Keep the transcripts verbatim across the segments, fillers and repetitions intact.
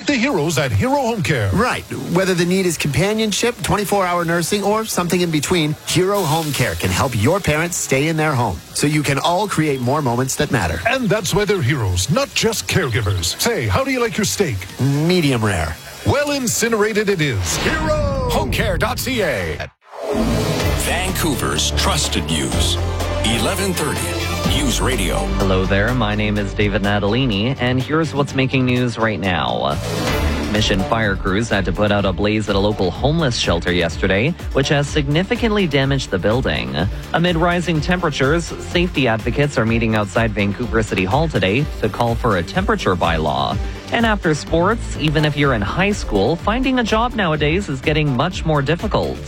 the heroes at Hero Home Care. Right. Whether the need is companionship, twenty-four hour nursing, or something in between, Hero Home Care can help your parents stay in their home so you can all create more moments that matter. And that's why they're heroes, not just caregivers. Say, how do you like your steak? Medium rare. Well incinerated it is. Hero Home Care dot C A. Vancouver's trusted news. eleven thirty News Radio. Hello there, my name is David Natalini, and here's what's making news right now. Mission fire crews had to put out a blaze at a local homeless shelter yesterday, which has significantly damaged the building. Amid rising temperatures, safety advocates are meeting outside Vancouver City Hall today to call for a temperature bylaw. And after sports, even if you're in high school, finding a job nowadays is getting much more difficult.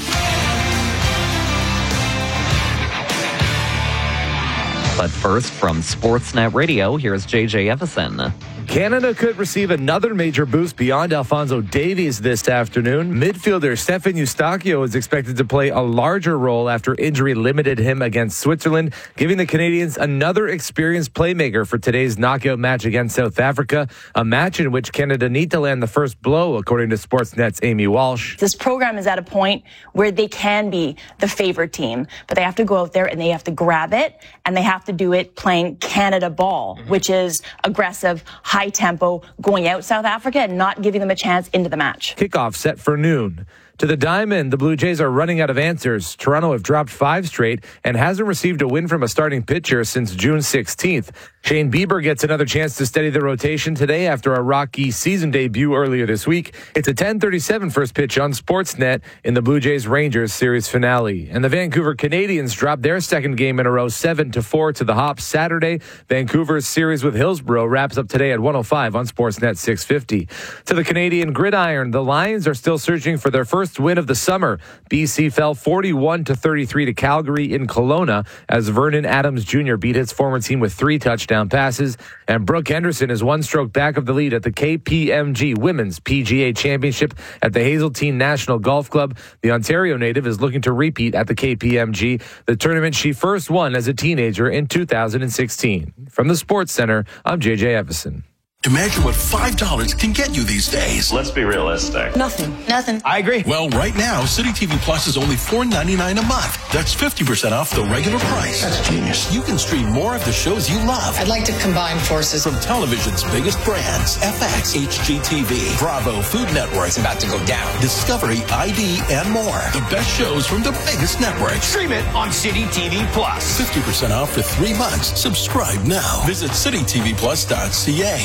But first, from Sportsnet Radio, here's J J Evison. Canada could receive another major boost beyond Alphonso Davies this afternoon. Midfielder Stefan Eustáquio is expected to play a larger role after injury limited him against Switzerland, giving the Canadians another experienced playmaker for today's knockout match against South Africa, a match in which Canada need to land the first blow, according to Sportsnet's Amy Walsh. This program is at a point where they can be the favored team, but they have to go out there and they have to grab it, and they have to do it playing Canada ball, mm-hmm. which is aggressive, high tempo, going out South Africa and not giving them a chance into the match. Kickoff set for noon. To the Diamond, the Blue Jays are running out of answers. Toronto have dropped five straight and hasn't received a win from a starting pitcher since June sixteenth. Shane Bieber gets another chance to steady the rotation today after a rocky season debut earlier this week. It's a ten thirty-seven first pitch on Sportsnet in the Blue Jays-Rangers series finale. And the Vancouver Canadians dropped their second game in a row seven to four to the Hops Saturday. Vancouver's series with Hillsborough wraps up today at one oh five on Sportsnet six fifty. To the Canadian Gridiron, the Lions are still searching for their first win of the summer. B C fell forty-one to thirty-three to Calgary in Kelowna as Vernon Adams Junior beat his former team with three touchdowns passes, and Brooke Henderson is one stroke back of the lead at the K P M G Women's P G A Championship at the Hazeltine National Golf Club. The Ontario native is looking to repeat at the K P M G, the tournament she first won as a teenager in two thousand sixteen. From the Sports Center, I'm J J Evison. Imagine what five dollars can get you these days. Let's be realistic. Nothing. Nothing. I agree. Well, right now, City T V Plus is only four ninety-nine a month. That's fifty percent off the regular price. That's genius. You can stream more of the shows you love. I'd like to combine forces. From television's biggest brands, F X, H G T V, Bravo, Food Network. It's about to go down. Discovery, I D, and more. The best shows from the biggest networks. Stream it on City T V Plus. fifty percent off for three months. Subscribe now. Visit city t v plus dot c a.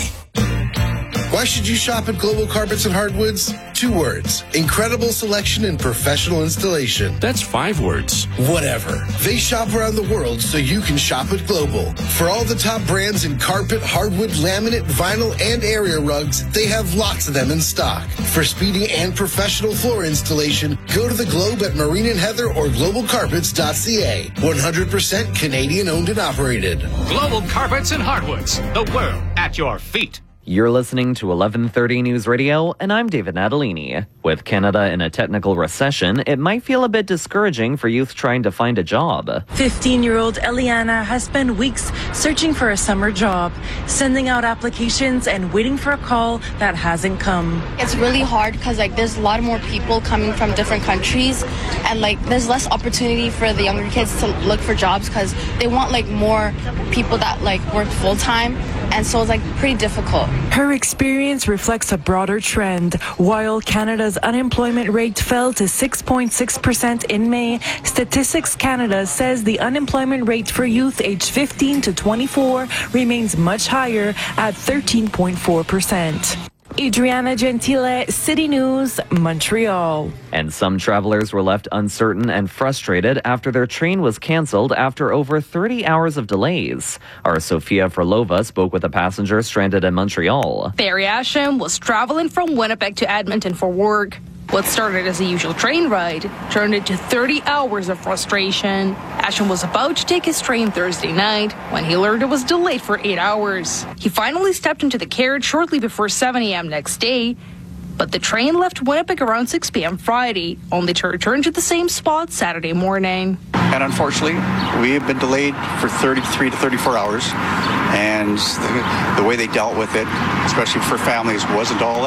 Why should you shop at Global Carpets and Hardwoods? Two words. Incredible selection and professional installation. That's five words. Whatever. They shop around the world so you can shop at Global. For all the top brands in carpet, hardwood, laminate, vinyl, and area rugs, they have lots of them in stock. For speedy and professional floor installation, go to the Globe at Marine and Heather or global carpets dot c a. one hundred percent Canadian owned and operated. Global Carpets and Hardwoods. The world at your feet. You're listening to eleven thirty News Radio, and I'm David Natalini. With Canada in a technical recession, it might feel a bit discouraging for youth trying to find a job. fifteen-year-old Eliana has spent weeks searching for a summer job, sending out applications and waiting for a call that hasn't come. It's really hard because like there's a lot more people coming from different countries, and like there's less opportunity for the younger kids to look for jobs because they want like more people that like work full time, and so it's like pretty difficult. Her experience reflects a broader trend. While Canada's unemployment rate fell to six point six percent in May, Statistics Canada says the unemployment rate for youth aged fifteen to twenty-four remains much higher at thirteen point four percent. Adriana Gentile, City News, Montreal. And some travelers were left uncertain and frustrated after their train was canceled after over thirty hours of delays. Our Sofia Frolova spoke with a passenger stranded in Montreal. Barry Asham was traveling from Winnipeg to Edmonton for work. What started as a usual train ride turned into thirty hours of frustration. Asham was about to take his train Thursday night when he learned it was delayed for eight hours. He finally stepped into the carriage shortly before seven a.m. next day, but the train left Winnipeg around six p.m. Friday, only to return to the same spot Saturday morning. And unfortunately, we have been delayed for thirty-three to thirty-four hours, and the, the way they dealt with it, especially for families, wasn't all